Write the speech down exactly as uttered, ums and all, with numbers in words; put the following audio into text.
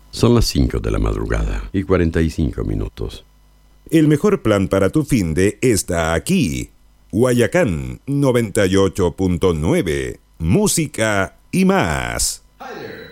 Son las cinco de la madrugada y cuarenta y cinco minutos. El mejor plan para tu finde está aquí. Guayacán noventa y ocho punto nueve. Música y más. Hi there.